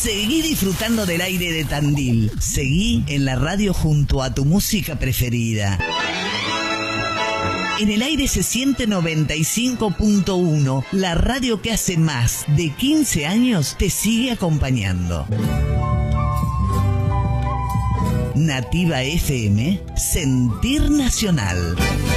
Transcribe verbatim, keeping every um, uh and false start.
Seguí disfrutando del aire de Tandil. Seguí en la radio junto a tu música preferida. En el aire se siente noventa y cinco punto uno, la radio que hace más de quince años te sigue acompañando. Nativa F M, Sentir Nacional.